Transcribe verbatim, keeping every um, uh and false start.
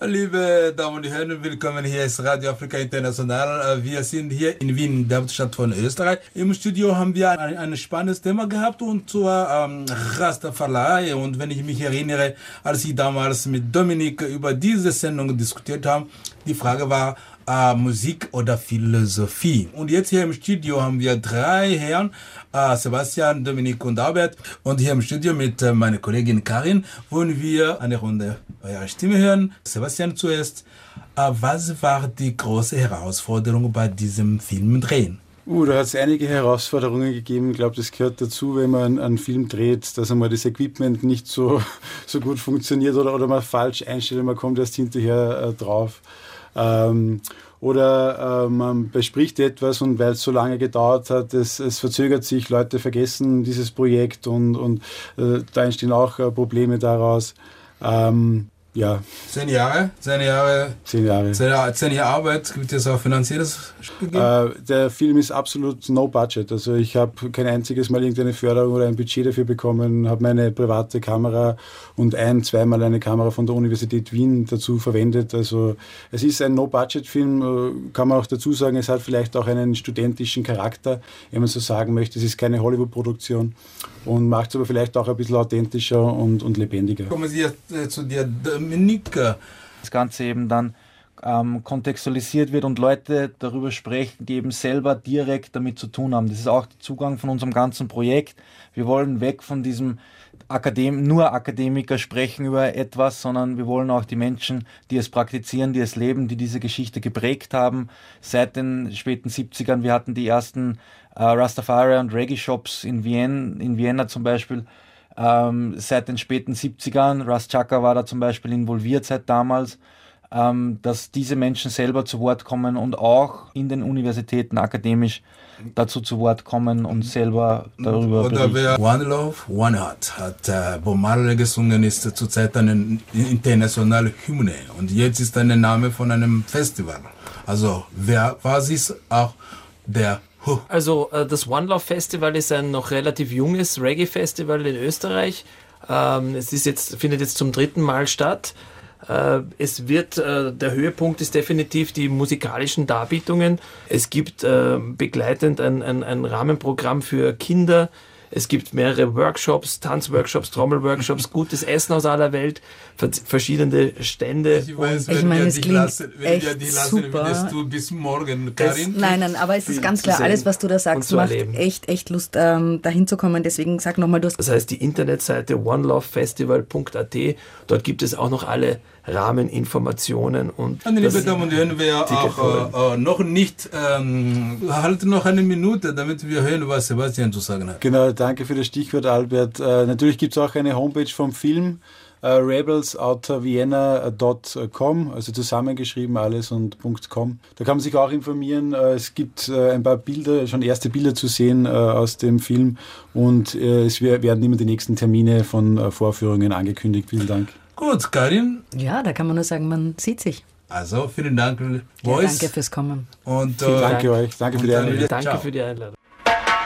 Liebe Damen und Herren, willkommen hier ist Radio Afrika International. Wir sind hier in Wien, der Hauptstadt von Österreich. Im Studio haben wir ein, ein spannendes Thema gehabt, und zwar ähm, Rastafari. Und wenn ich mich erinnere, als ich damals mit Dominik über diese Sendung diskutiert habe, die Frage war, äh, Musik oder Philosophie. Und jetzt hier im Studio haben wir drei Herren, äh, Sebastian, Dominik und Albert. Und hier im Studio mit äh, meiner Kollegin Karin wollen wir eine Runde eure Stimme hören. Sebastian zuerst. Äh, was war die große Herausforderung bei diesem Film drehen? Uh, da hat es einige Herausforderungen gegeben. Ich glaube, das gehört dazu, wenn man einen, einen Film dreht, dass einmal das Equipment nicht so, so gut funktioniert oder, oder man falsch einstellt, man kommt erst hinterher äh, drauf. Ähm, oder äh, man bespricht etwas, und weil es so lange gedauert hat, es, es verzögert sich, Leute vergessen dieses Projekt, und, und äh, da entstehen auch äh, Probleme daraus. Ähm, ja. Zehn Jahre, zehn Jahre, zehn Jahre, zehn Jahre, zehn Jahre Arbeit. Gibt es auch finanzielles gegeben? Äh, der Film ist absolut no budget. Also ich habe kein einziges Mal irgendeine Förderung oder ein Budget dafür bekommen, habe meine private Kamera und ein, zweimal eine Kamera von der Universität Wien dazu verwendet. Also es ist ein No-Budget-Film, kann man auch dazu sagen. Es hat vielleicht auch einen studentischen Charakter, wenn man so sagen möchte. Es ist keine Hollywood-Produktion und macht es aber vielleicht auch ein bisschen authentischer und, und lebendiger. Kommen Sie jetzt äh, zu dir, Dominik. Das Ganze eben dann ähm, kontextualisiert wird und Leute darüber sprechen, die eben selber direkt damit zu tun haben. Das ist auch der Zugang von unserem ganzen Projekt. Wir wollen weg von diesem Akadem- nur Akademiker sprechen über etwas, sondern wir wollen auch die Menschen, die es praktizieren, die es leben, die diese Geschichte geprägt haben. Seit den späten siebzigern, wir hatten die ersten äh, Rastafari- und Reggae-Shops in Wien, in Vienna zum Beispiel. Ähm, seit den späten siebzigern, Ras Chaka war da zum Beispiel involviert seit damals, ähm, dass diese Menschen selber zu Wort kommen und auch in den Universitäten akademisch dazu zu Wort kommen und selber darüber Oder berichten. wer One Love, One Heart hat äh, Bob Marley gesungen, ist zurzeit eine internationale Hymne, und jetzt ist ein Name von einem Festival. Also wer was ist auch der Also das One Love Festival ist ein noch relativ junges Reggae-Festival in Österreich. Ähm, es ist jetzt, findet jetzt zum dritten Mal statt. Äh, es wird, äh, der Höhepunkt ist definitiv die musikalischen Darbietungen. Es gibt äh, begleitend ein, ein, ein Rahmenprogramm für Kinder. Es gibt mehrere Workshops, Tanzworkshops, Trommelworkshops, gutes Essen aus aller Welt, verschiedene Stände. Ich weiß, ich wenn meine, wir es dich klingt lassen, wenn echt wir dich lassen, super. würdest du bis morgen, Karin? Das, nein, nein, aber es ist ganz klar, alles, was du da sagst, macht echt, echt Lust, ähm, dahin zu kommen. Deswegen sag nochmal, du hast... Das heißt, die Internetseite one love festival punkt a t, dort gibt es auch noch alle Rahmeninformationen. Und Meine liebe Damen und Herren, wir auch äh, noch nicht, ähm, halten noch eine Minute, damit wir hören, was Sebastian zu sagen hat. Genau, danke für das Stichwort, Albert. Äh, natürlich gibt es auch eine Homepage vom Film, äh, rebels outer vienna punkt com, also zusammengeschrieben alles und .com. Da kann man sich auch informieren. Äh, es gibt äh, ein paar Bilder, schon erste Bilder zu sehen äh, aus dem Film, und äh, es werden immer die nächsten Termine von äh, Vorführungen angekündigt. Vielen Dank. Gut, Karin. Ja, da kann man nur sagen, man sieht sich. Also, vielen Dank, Ja, Boys. danke fürs Kommen. Und, Vielen äh, Dank euch. Danke für die Einladung. Danke für die Einladung.